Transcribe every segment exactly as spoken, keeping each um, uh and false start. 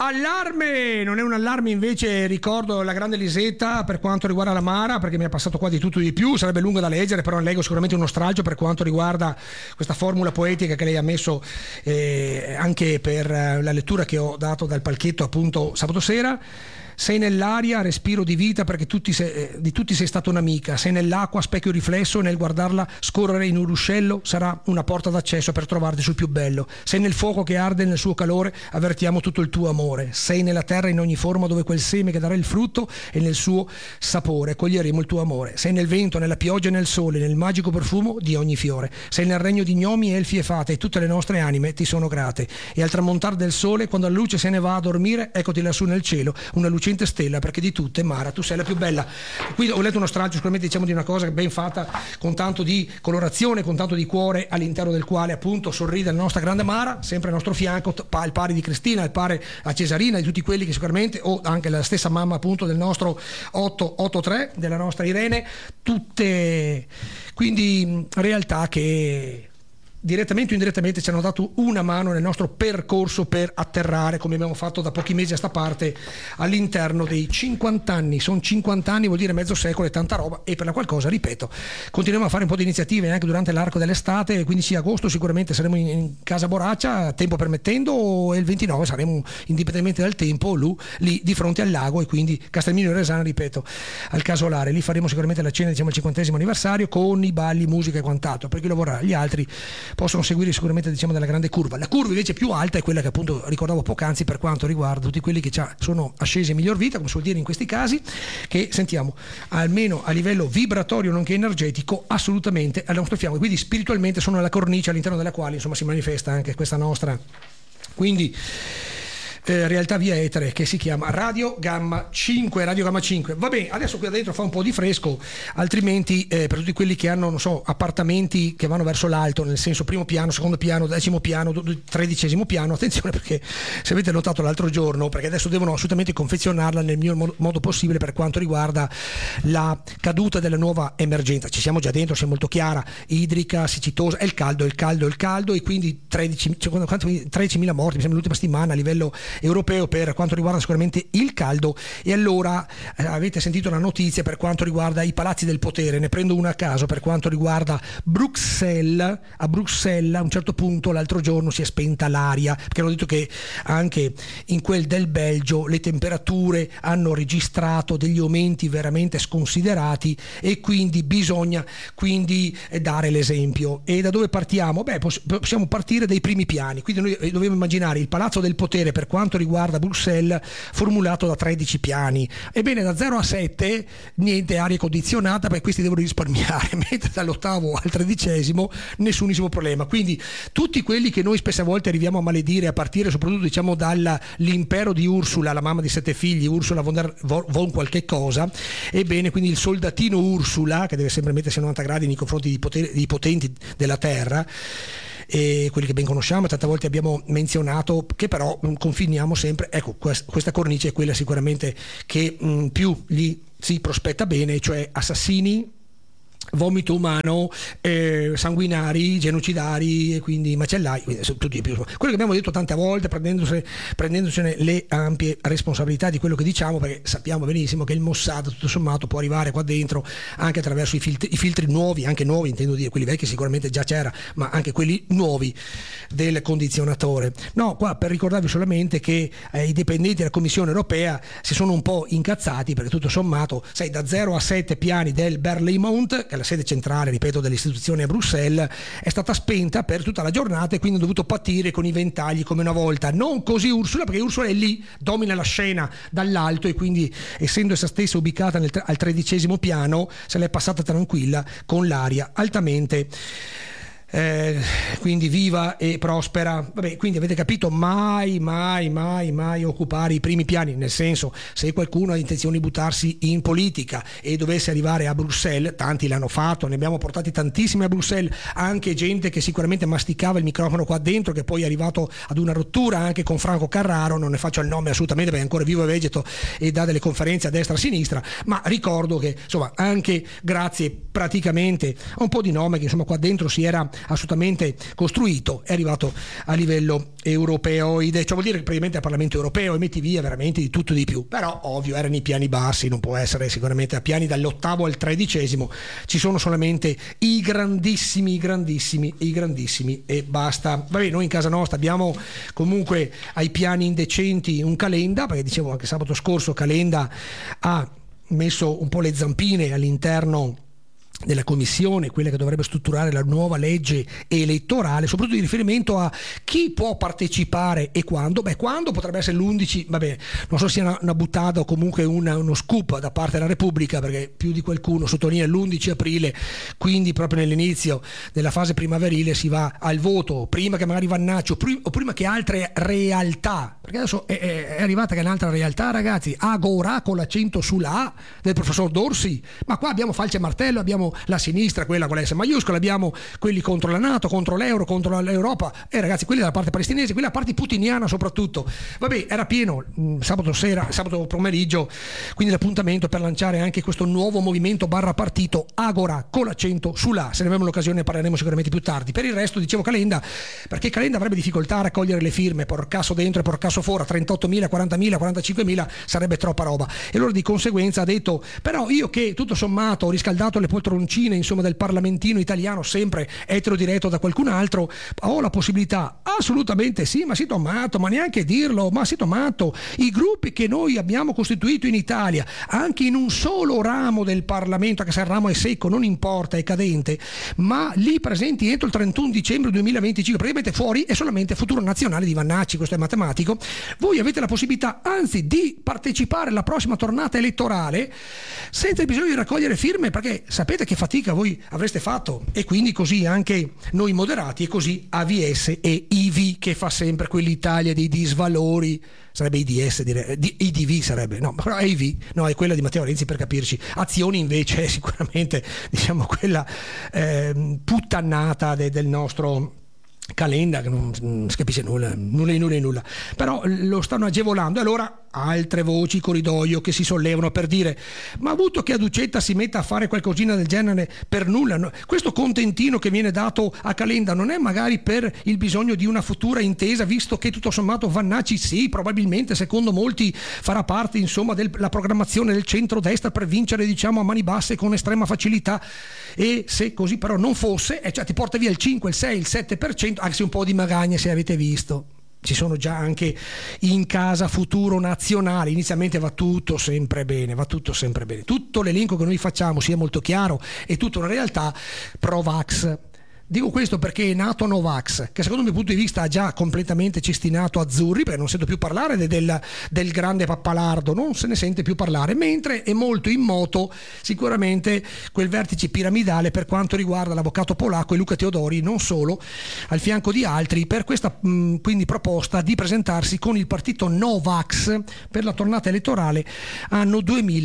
Allarme! Non è un allarme, invece ricordo la grande Lisetta per quanto riguarda la Mara, perché mi è passato qua di tutto di più, sarebbe lungo da leggere, però ne leggo sicuramente uno stralcio per quanto riguarda questa formula poetica che lei ha messo eh, anche per la lettura che ho dato dal palchetto appunto sabato sera. Sei nell'aria, respiro di vita, perché tutti sei, eh, di tutti sei stata un'amica. Sei nell'acqua, specchio riflesso, e nel guardarla scorrere in un ruscello sarà una porta d'accesso per trovarti sul più bello. Sei nel fuoco che arde nel suo calore, avvertiamo tutto il tuo amore. Sei nella terra in ogni forma, dove quel seme che darà il frutto, e nel suo sapore coglieremo il tuo amore. Sei nel vento, nella pioggia e nel sole, nel magico profumo di ogni fiore. Sei nel regno di gnomi, elfi e fate, e tutte le nostre anime ti sono grate. E al tramontare del sole, quando la luce se ne va a dormire, eccoti lassù nel cielo, una lucente stella, perché di tutte, Mara, tu sei la più bella. Qui ho letto uno stralcio sicuramente, diciamo, di una cosa ben fatta, con tanto di colorazione, con tanto di cuore, all'interno del quale appunto sorride la nostra grande Mara, sempre al nostro fianco, al pari di Cristina, al pari a Cesarina, di tutti quelli che sicuramente, o anche la stessa mamma appunto del nostro otto otto tre, della nostra Irene, tutte quindi realtà che direttamente o indirettamente ci hanno dato una mano nel nostro percorso per atterrare, come abbiamo fatto da pochi mesi a sta parte, all'interno dei cinquanta anni. Sono cinquanta anni, vuol dire mezzo secolo e tanta roba, e per la qualcosa, ripeto, continuiamo a fare un po' di iniziative anche durante l'arco dell'estate. quindici agosto sicuramente saremo in, in Casa Boraccia, tempo permettendo, e il ventinove saremo, indipendentemente dal tempo, lì, lì di fronte al lago, e quindi Castelmino e Resana, ripeto, al Casolare. Lì faremo sicuramente la cena, diciamo, al cinquantesimo anniversario, con i balli, musica e quant'altro, per chi lo vorrà. Gli altri possono seguire sicuramente, diciamo, dalla grande curva. La curva invece più alta è quella che appunto ricordavo poc'anzi per quanto riguarda tutti quelli che già sono ascesi a miglior vita, come si vuol dire in questi casi, che sentiamo almeno a livello vibratorio nonché energetico assolutamente al nostro fianco, quindi spiritualmente sono la cornice all'interno della quale insomma si manifesta anche questa nostra quindi Eh, realtà via etere, che si chiama Radio Gamma cinque. Radio Gamma cinque. Va bene, adesso qui dentro fa un po' di fresco, altrimenti eh, per tutti quelli che hanno, non so, appartamenti che vanno verso l'alto, nel senso primo piano, secondo piano, decimo piano, tredicesimo piano, attenzione, perché se avete notato l'altro giorno, perché adesso devono assolutamente confezionarla nel miglior modo possibile per quanto riguarda la caduta della nuova emergenza. Ci siamo già dentro, sia molto chiara, idrica, siccitosa, è il caldo, è il caldo, è il caldo, e quindi tredici, tredicimila morti, mi sembra l'ultima settimana a livello europeo per quanto riguarda sicuramente il caldo. E allora eh, avete sentito la notizia per quanto riguarda i palazzi del potere, ne prendo una a caso per quanto riguarda Bruxelles. A Bruxelles a un certo punto l'altro giorno si è spenta l'aria, perché hanno detto che anche in quel del Belgio le temperature hanno registrato degli aumenti veramente sconsiderati, e quindi bisogna quindi eh, dare l'esempio. E da dove partiamo? Beh, poss- possiamo partire dai primi piani, quindi noi eh, dobbiamo immaginare il palazzo del potere per quanto riguarda Bruxelles formulato da tredici piani. Ebbene, da zero a sette niente aria condizionata, perché questi devono risparmiare, mentre dall'ottavo al tredicesimo nessunissimo problema. Quindi tutti quelli che noi spesse volte arriviamo a maledire, a partire soprattutto, diciamo, dall'impero di Ursula, la mamma di sette figli, Ursula von, der, von qualche cosa, ebbene, quindi il soldatino Ursula, che deve sempre mettersi a novanta gradi nei confronti di, poter, di potenti della terra, e quelli che ben conosciamo, tante volte abbiamo menzionato, che però mh, confiniamo sempre, ecco, quest- questa cornice è quella sicuramente che mh, più gli si prospetta bene, cioè assassini, vomito umano, eh, sanguinari, genocidari, e quindi macellai, quindi tutti più. Quello che abbiamo detto tante volte, prendendosene, prendendosene le ampie responsabilità di quello che diciamo, perché sappiamo benissimo che il Mossad tutto sommato può arrivare qua dentro anche attraverso i filtri, i filtri nuovi, anche nuovi intendo dire, quelli vecchi sicuramente già c'era, ma anche quelli nuovi del condizionatore. No, qua per ricordarvi solamente che eh, i dipendenti della Commissione Europea si sono un po' incazzati, perché tutto sommato, sai, da zero a sette piani del Berlaymont, che la sede centrale, ripeto, dell'istituzione a Bruxelles, è stata spenta per tutta la giornata, e quindi ha dovuto patire con i ventagli come una volta. Non così Ursula, perché Ursula è lì, domina la scena dall'alto, e quindi, essendo essa stessa ubicata nel, al tredicesimo piano, se l'è passata tranquilla con l'aria altamente Eh, quindi viva e prospera. Vabbè, quindi avete capito, mai mai mai mai occupare i primi piani, nel senso, se qualcuno ha intenzione di buttarsi in politica e dovesse arrivare a Bruxelles, tanti l'hanno fatto, ne abbiamo portati tantissimi a Bruxelles, anche gente che sicuramente masticava il microfono qua dentro, che poi è arrivato ad una rottura anche con Franco Carraro, non ne faccio il nome assolutamente perché è ancora vivo e vegeto e dà delle conferenze a destra e a sinistra, ma ricordo che insomma anche grazie praticamente a un po' di nome che insomma qua dentro si era assolutamente costruito, è arrivato a livello europeo, cioè vuol dire che praticamente al Parlamento europeo e metti via veramente di tutto e di più, però ovvio erano i piani bassi, non può essere sicuramente a piani dall'ottavo al tredicesimo, ci sono solamente i grandissimi, i grandissimi, i grandissimi e basta. Vabbè, noi in casa nostra abbiamo comunque ai piani indecenti un Calenda, perché dicevo anche sabato scorso Calenda ha messo un po' le zampine all'interno della commissione, quella che dovrebbe strutturare la nuova legge elettorale, soprattutto in riferimento a chi può partecipare e quando. Beh, quando potrebbe essere l'undici, vabbè, non so se sia una, una buttata o comunque una, uno scoop da parte della Repubblica, perché più di qualcuno sottolinea l'undici aprile, quindi proprio nell'inizio della fase primaverile si va al voto, prima che magari Vannacci o, prim- o prima che altre realtà, perché adesso è, è, è arrivata che è un'altra realtà, ragazzi, Agora con l'accento sulla A del professor Dorsi, ma qua abbiamo falce e martello, abbiamo la sinistra, quella con la S maiuscola, abbiamo quelli contro la NATO, contro l'euro, contro l'Europa, e ragazzi quelli dalla parte palestinese, quella parte putiniana soprattutto. Vabbè, era pieno mh, sabato sera, sabato pomeriggio, quindi l'appuntamento per lanciare anche questo nuovo movimento barra partito Agora con l'accento sulla. Se ne avremo l'occasione ne parleremo sicuramente più tardi. Per il resto dicevo Calenda, perché Calenda avrebbe difficoltà a raccogliere le firme, porcasso dentro e porcasso fuori, trentottomila, quarantamila, quarantacinquemila sarebbe troppa roba, e allora di conseguenza ha detto però io che tutto sommato ho riscaldato le poltroncine insomma del parlamentino italiano sempre etero diretto da qualcun altro, ho la possibilità. Assolutamente sì, ma si tomato, ma neanche dirlo, ma si tomato, i gruppi che noi abbiamo costituito in Italia anche in un solo ramo del Parlamento, che se il ramo è secco non importa, è cadente, ma lì presenti entro il trentuno dicembre duemilaventicinque, praticamente fuori è solamente Futuro Nazionale di Vannacci, questo è matematico. Voi avete la possibilità anzi di partecipare alla prossima tornata elettorale senza bisogno di raccogliere firme, perché sapete che fatica voi avreste fatto, e quindi così anche noi moderati, e così A V S e I V che fa sempre quell'Italia dei disvalori, sarebbe I D S direi, I D V sarebbe, no, però è I V, no, è quella di Matteo Renzi per capirci. Azioni invece è sicuramente diciamo quella eh, puttannata de, del nostro Calenda, che non, non si capisce nulla, nulla e nulla e nulla, però lo stanno agevolando. Allora altre voci corridoio che si sollevano per dire ma avuto che Aducetta si metta a fare qualcosina del genere per nulla, no? Questo contentino che viene dato a Calenda non è magari per il bisogno di una futura intesa, visto che tutto sommato Vannacci sì, probabilmente secondo molti farà parte insomma della programmazione del centrodestra per vincere diciamo a mani basse con estrema facilità, e se così però non fosse, eh, cioè ti porta via il cinque, il sei, il sette per cento, anche se un po' di magagne se avete visto. Ci sono già anche in casa Futuro Nazionale, inizialmente va tutto sempre bene, va tutto sempre bene, tutto l'elenco che noi facciamo sia molto chiaro e tutta una realtà pro-vax. Dico questo perché è nato Novax, che secondo il mio punto di vista ha già completamente cestinato Azzurri, perché non sento più parlare de, del, del grande pappalardo, non se ne sente più parlare, mentre è molto in moto sicuramente quel vertice piramidale per quanto riguarda l'avvocato polacco e Luca Teodori, non solo, al fianco di altri, per questa mh, quindi proposta di presentarsi con il partito Novax per la tornata elettorale anno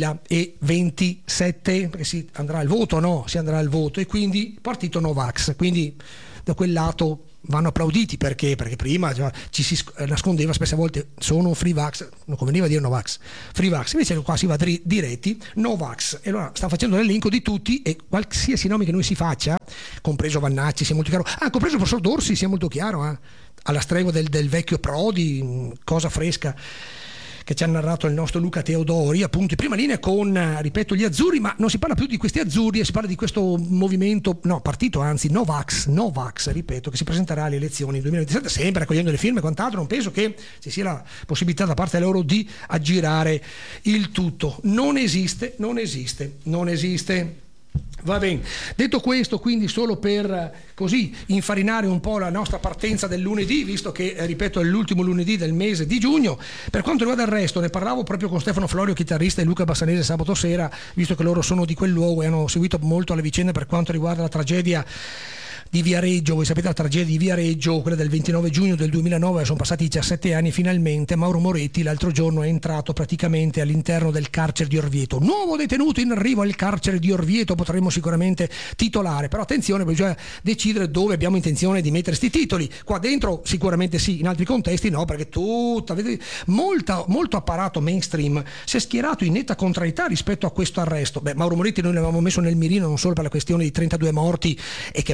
duemilaventisette, perché si andrà al voto, no? Si andrà al voto, e quindi partito Novax. Quindi da quel lato vanno applauditi, perché perché prima già ci si nascondeva spesse volte sono free vax, non conveniva dire Novax, free vax, invece qua si va dri- diretti Novax, e allora sta facendo l'elenco di tutti, e qualsiasi nome che noi si faccia, compreso Vannacci sia molto chiaro, ah compreso il professor Dorsi sia molto chiaro, eh? Alla stregua del, del vecchio Prodi, cosa fresca che ci ha narrato il nostro Luca Teodori, appunto in prima linea con, ripeto, gli azzurri, ma non si parla più di questi azzurri, si parla di questo movimento, no, partito anzi, Novax, Novax, ripeto, che si presenterà alle elezioni duemilaventisette, sempre raccogliendo le firme e quant'altro. Non penso che ci sia la possibilità da parte loro di aggirare il tutto. Non esiste, non esiste, non esiste. Va bene, detto questo, quindi solo per così infarinare un po' la nostra partenza del lunedì, visto che eh, ripeto è l'ultimo lunedì del mese di giugno. Per quanto riguarda il resto, ne parlavo proprio con Stefano Florio, chitarrista, e Luca Bassanese sabato sera, visto che loro sono di quel luogo e hanno seguito molto le vicende per quanto riguarda la tragedia di Viareggio. Voi sapete la tragedia di Viareggio, quella del ventinove giugno del duemilanove, sono passati diciassette anni, finalmente Mauro Moretti l'altro giorno è entrato praticamente all'interno del carcere di Orvieto, nuovo detenuto in arrivo al carcere di Orvieto, potremmo sicuramente titolare, però attenzione, bisogna decidere dove abbiamo intenzione di mettere sti titoli. Qua dentro sicuramente sì, in altri contesti no, perché tutta, vedete, molta, molto apparato mainstream si è schierato in netta contrarietà rispetto a questo arresto. Beh, Mauro Moretti noi l'avevamo messo nel mirino non solo per la questione di trentadue morti, e che morte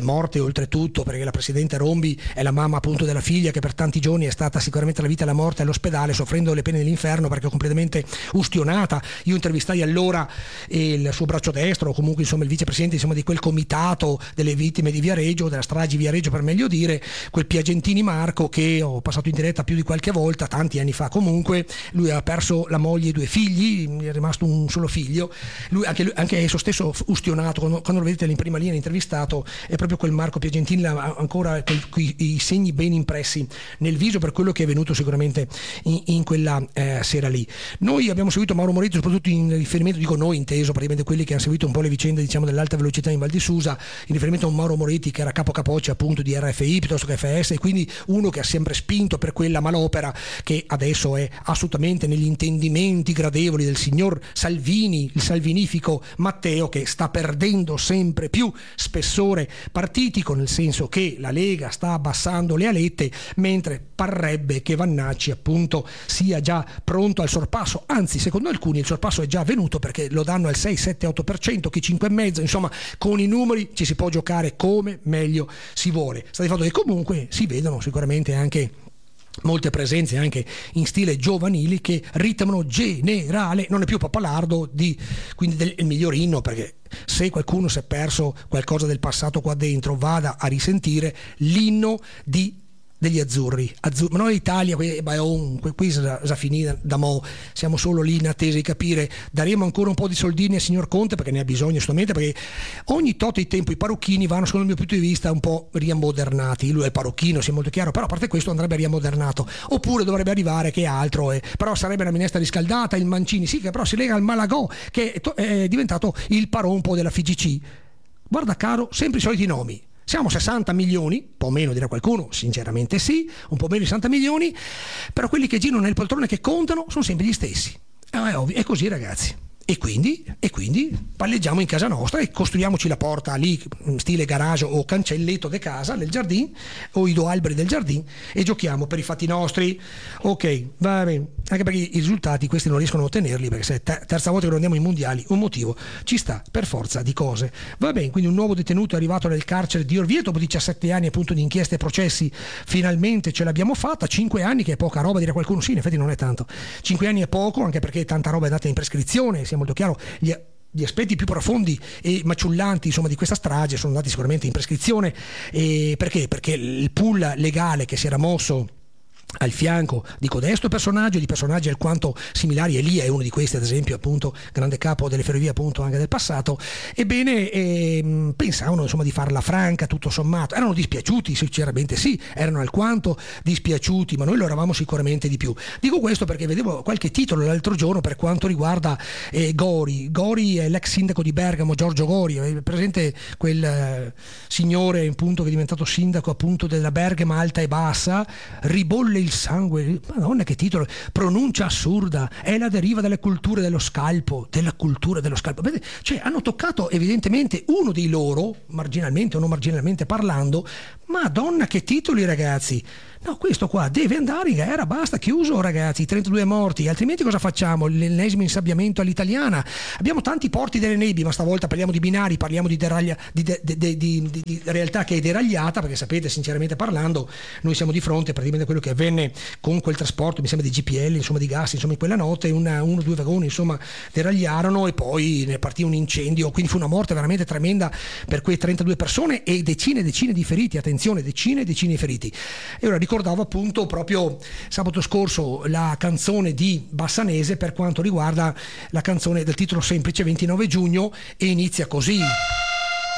oltretutto, perché la presidente Rombi è la mamma appunto della figlia che per tanti giorni è stata sicuramente la vita e la morte all'ospedale soffrendo le pene dell'inferno perché è completamente ustionata. Io intervistai allora il suo braccio destro, o comunque insomma il vicepresidente insomma di quel comitato delle vittime di Viareggio, della strage di Viareggio per meglio dire, quel Piagentini Marco che ho passato in diretta più di qualche volta, tanti anni fa comunque. Lui ha perso la moglie e due figli, è rimasto un solo figlio, lui anche, lui, anche esso stesso ustionato, quando, quando lo vedete in prima linea intervistato è proprio quel Marco Piagentini, ha ancora quel, quei, i segni ben impressi nel viso per quello che è venuto sicuramente in, in quella eh, sera lì. Noi abbiamo seguito Mauro Moretti soprattutto in riferimento, dico noi inteso praticamente quelli che hanno seguito un po' le vicende diciamo dell'alta velocità in Val di Susa, in riferimento a un Mauro Moretti che era capo capoccia appunto di R F I piuttosto che F S, e quindi uno che ha sempre spinto per quella malopera che adesso è assolutamente negli intendimenti gradevoli del signor Salvini, il salvinifico Matteo, che sta perdendo sempre più spessore partitico, nel senso che la Lega sta abbassando le alette, mentre parrebbe che Vannacci appunto sia già pronto al sorpasso, anzi secondo alcuni il sorpasso è già avvenuto perché lo danno al sei, sette, otto per cento, che cinque virgola cinque, insomma con i numeri ci si può giocare come meglio si vuole. Sta di fatto che comunque si vedono sicuramente anche molte presenze anche in stile giovanili che ritmano generale, non è più Pappalardo di, quindi del, il miglior inno, perché se qualcuno si è perso qualcosa del passato qua dentro vada a risentire l'inno di degli azzurri, azzurri. Ma noi Italia qui, qui già finita da mo', siamo solo lì in attesa di capire, daremo ancora un po' di soldini al signor Conte perché ne ha bisogno assolutamente, perché ogni tot di tempo i parrucchini vanno secondo il mio punto di vista un po' riammodernati. Lui è il parrucchino, sia molto chiaro, però a parte questo andrebbe riammodernato, oppure dovrebbe arrivare che altro è, però sarebbe una minestra riscaldata, il Mancini sì, che però si lega al Malagò che è, è diventato il parompo della F G C. Guarda caro, sempre i soliti nomi. Siamo sessanta milioni, un po' meno dirà qualcuno, sinceramente sì, un po' meno di sessanta milioni, però quelli che girano nel poltrone che contano sono sempre gli stessi. È ovvio, è così ragazzi. E quindi, e quindi palleggiamo in casa nostra e costruiamoci la porta lì, in stile garage o cancelletto de casa, nel giardino, o i due alberi del giardino, e giochiamo per i fatti nostri. Ok, va bene. Anche perché i risultati questi non riescono a ottenerli, perché se è ter- terza volta che non andiamo ai mondiali, un motivo ci sta per forza di cose. Va bene, quindi un nuovo detenuto è arrivato nel carcere di Orvieto dopo diciassette anni appunto di inchieste e processi, finalmente ce l'abbiamo fatta. cinque anni che è poca roba, dirà qualcuno, sì in effetti non è tanto, cinque anni è poco, anche perché tanta roba è andata in prescrizione, siamo molto chiaro. Gli, gli aspetti più profondi e maciullanti insomma di questa strage sono andati sicuramente in prescrizione. E perché? Perché il pool legale che si era mosso al fianco di codesto personaggio, di personaggi alquanto similari, Elia è uno di questi ad esempio, appunto grande capo delle ferrovie appunto anche del passato, ebbene eh, pensavano insomma di farla franca, tutto sommato, erano dispiaciuti sinceramente, sì, erano alquanto dispiaciuti, ma noi lo eravamo sicuramente di più. Dico questo perché vedevo qualche titolo l'altro giorno per quanto riguarda eh, Gori. Gori è l'ex sindaco di Bergamo, Giorgio Gori, è presente quel eh, signore appunto che è diventato sindaco appunto della Bergamo alta e bassa, ribolle il sangue, madonna che titolo, pronuncia assurda, è la deriva delle culture dello scalpo, della cultura dello scalpo. Vedete? Cioè hanno toccato evidentemente uno di loro, marginalmente o non marginalmente parlando, madonna che titoli ragazzi. No, questo qua deve andare in gara, basta, chiuso ragazzi, trentadue morti, altrimenti cosa facciamo? L'ennesimo insabbiamento all'italiana. Abbiamo tanti porti delle nebbie, ma stavolta parliamo di binari, parliamo di, deraglia, di, de, de, de, di, di, di realtà che è deragliata, perché sapete, sinceramente parlando, noi siamo di fronte praticamente a quello che avvenne con quel trasporto, mi sembra di G P L, insomma di gas, insomma in quella notte, una, uno o due vagoni insomma deragliarono e poi ne partì un incendio, quindi fu una morte veramente tremenda per quei trentadue persone e decine e decine di feriti, attenzione, decine e decine di feriti. E ora ricordavo appunto proprio sabato scorso la canzone di Bassanese per quanto riguarda la canzone del titolo semplice ventinove giugno e inizia così.